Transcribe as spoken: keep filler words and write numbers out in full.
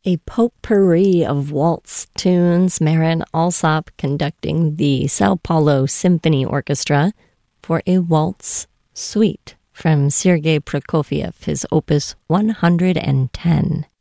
A potpourri of waltz tunes, Marin Alsop conducting the Sao Paulo Symphony Orchestra for a waltz suite from Sergei Prokofiev, his opus one hundred ten.